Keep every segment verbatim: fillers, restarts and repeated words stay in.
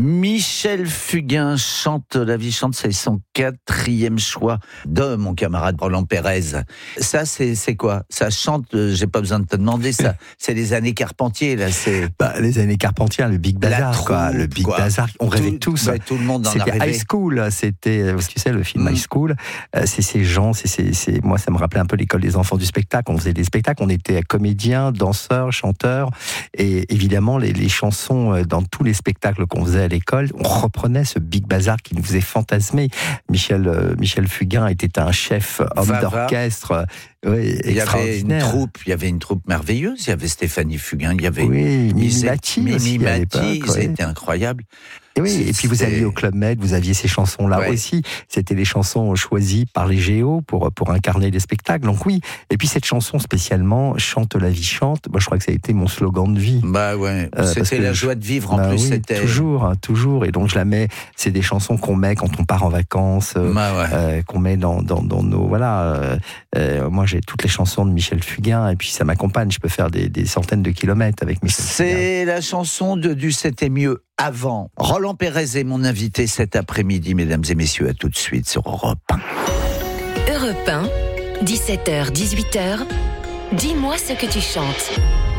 Michel Fugain chante La vie chante, c'est son quatrième choix de mon camarade Roland Pérez. Ça, c'est, c'est quoi? Ça chante, euh, j'ai pas besoin de te demander ça. C'est les années Carpentier, là, c'est... Bah, les années Carpentier, le Big Bazar, troupe, quoi. Le Big quoi. Bazar, on rêvait tout, tous. Bah, tout le monde en a C'était rêvé. High School, c'était, ce que c'est, le film Mm. High School. Euh, c'est ces gens, c'est, c'est, c'est, moi, ça me rappelait un peu l'école des enfants du spectacle. On faisait des spectacles, on était comédiens, danseurs, chanteurs, et évidemment, les, les chansons dans tous les spectacles qu'on faisait à l'école, on reprenait ce Big Bazar qui nous faisait fantasmer. Michel, euh, Michel Fugain était un chef, homme Va, va. d'orchestre, oui, Il y avait une extraordinaire. troupe, il y avait une troupe merveilleuse. Il y avait Stéphanie Fugain, il y avait Oui, Mimi Isée- Mati Mimi aussi à Mati, l'époque, ouais. c'était incroyable. Et oui, C'est- et puis vous c'était- alliez au Club Med, vous aviez ces chansons-là Ouais. aussi. C'était les chansons choisies par les Géos pour, pour incarner les spectacles. Donc oui, et puis cette chanson spécialement, Chante la vie chante, moi je crois que ça a été mon slogan de vie. Bah ouais, Euh, parce c'était que la je- joie de vivre en Bah plus. oui, C'était. toujours, hein, toujours. Et donc je la mets, c'est des chansons qu'on met quand on part en vacances, euh, Bah ouais. euh, qu'on met dans, dans, dans nos... Voilà, euh, euh, moi j'ai toutes les chansons de Michel Fugain, et puis ça m'accompagne, je peux faire des, des centaines de kilomètres avec Michel Fugain. C'est la chanson de Du C'était mieux avant. Roland Pérez est mon invité cet après-midi, mesdames et messieurs. À tout de suite sur Europe un. Europe un, dix-sept heures dix-huit heures. Dis-moi ce que tu chantes.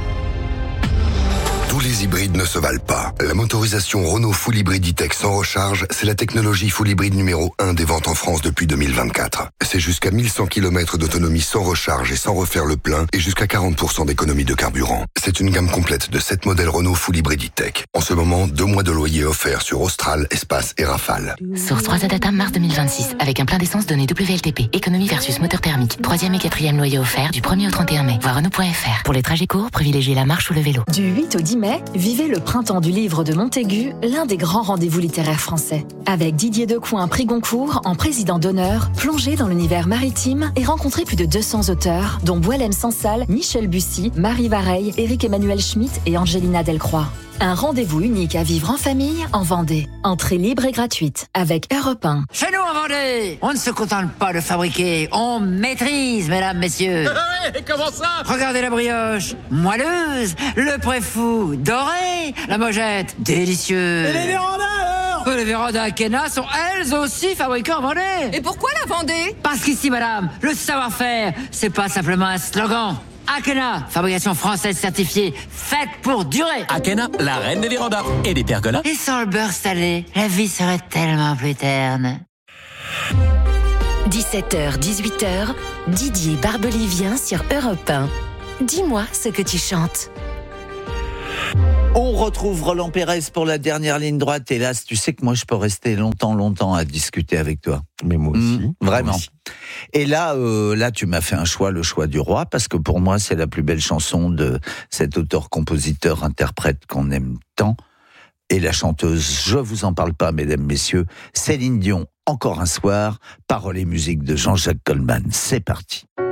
Tous les hybrides ne se valent pas. La motorisation Renault Full Hybrid E-Tech sans recharge, c'est la technologie full hybride numéro un des ventes en France depuis deux mille vingt-quatre. C'est jusqu'à mille cent kilomètres d'autonomie sans recharge et sans refaire le plein et jusqu'à quarante pour cent d'économie de carburant. C'est une gamme complète de sept modèles Renault Full Hybrid E-Tech. En ce moment, deux mois de loyer offerts sur Austral, Espace et Rafale. Source trois A Data mars deux mille vingt-six. Avec un plein d'essence donné W L T P. Économie versus moteur thermique. Troisième et quatrième loyer offert du premier au trente et un mai. Voir Renault point F R. Pour les trajets courts, privilégiez la marche ou le vélo. Du huit au dix mai, vivez le printemps du livre de Montaigu, l'un des grands rendez-vous littéraires français. Avec Didier Decoing, prix Goncourt, en président d'honneur, plongez dans l'univers maritime et rencontrez plus de deux cents auteurs, dont Boualem Sansal, Michel Bussy, Marie Vareille, Éric-Emmanuel Schmitt et Angelina Delcroix. Un rendez-vous unique à vivre en famille, en Vendée. Entrée libre et gratuite, avec Europe un. Chez nous en Vendée, on ne se contente pas de fabriquer, on maîtrise, mesdames, messieurs. Et comment ça? Regardez la brioche, moelleuse, le préfou, doré, la mojette, délicieuse. Et les vérandas alors? Les vérandas Akena sont elles aussi fabriquées en Vendée. Et pourquoi la Vendée? Parce qu'ici, madame, le savoir-faire, c'est pas simplement un slogan. Akena, fabrication française certifiée, faite pour durer. Akena, la reine des vérandas et des pergolas. Et sans le beurre salé, la vie serait tellement plus terne. dix-sept heures dix-huit heures. Didier Barbelivien sur Europe un. Dis-moi ce que tu chantes. On retrouve Roland Pérez pour la dernière ligne droite. Hélas, tu sais que moi, je peux rester longtemps, longtemps à discuter avec toi. Mais moi aussi. Mmh, vraiment. Moi aussi. Et là, euh, là, tu m'as fait un choix, le choix du roi, parce que pour moi, c'est la plus belle chanson de cet auteur-compositeur-interprète qu'on aime tant. Et la chanteuse, je vous en parle pas, mesdames, messieurs, Céline Dion, encore un soir, paroles et musique de Jean-Jacques Goldman. C'est parti.